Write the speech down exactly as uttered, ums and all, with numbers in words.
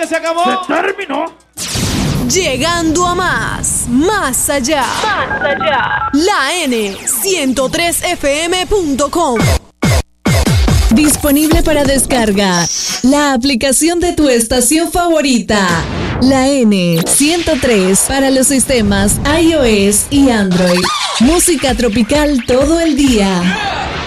se acabó. Se terminó. Llegando a más, más allá. Más allá. La N ciento tres F M punto com. Disponible para descarga. La aplicación de tu estación favorita. La N ciento tres para los sistemas iOS y Android. Música tropical todo el día.